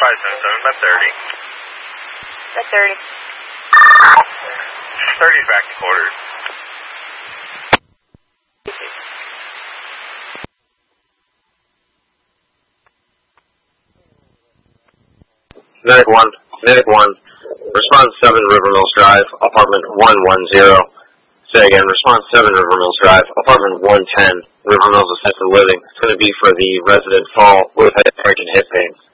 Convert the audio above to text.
577, about 30. About 30. 30's back in quarters. Medic 1, response 7 River Mills Drive, apartment 110. Say again, response 7 River Mills Drive, apartment 110, River Mills Assisted Living. It's going to be for the resident fall with headache and hip pain.